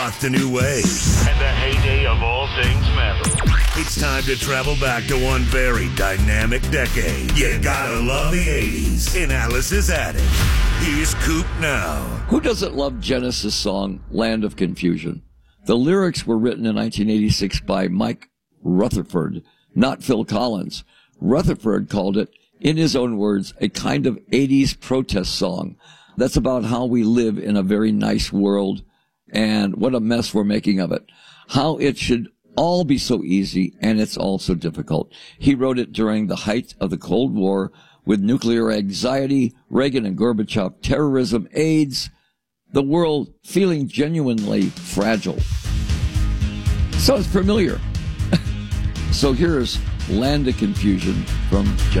The new way. And the heyday of all things metal. It's time to travel back to one very dynamic decade. You gotta love the 80s in Alice's Attic. Here's Coop now. Who doesn't love Genesis' song, Land of Confusion? The lyrics were written in 1986 by Mike Rutherford, not Phil Collins. Rutherford called it, in his own words, a kind of 80s protest song. That's about how we live in a very nice world and what a mess we're making of it. How it should all be so easy, and it's all so difficult. He wrote it during the height of the Cold War, with nuclear anxiety, Reagan and Gorbachev, terrorism, AIDS, the world feeling genuinely fragile. Sounds familiar. So here's Land of Confusion from Genesis.